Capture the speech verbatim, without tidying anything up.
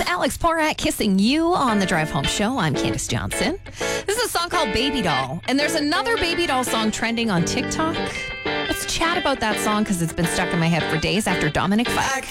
Alex Porat kissing you on the Drive Home Show. I'm Candace Johnson. This is a song called Baby Doll, and there's another Baby Doll song trending on TikTok. Let's chat about that song because it's been stuck in my head for days after Dominic Fike.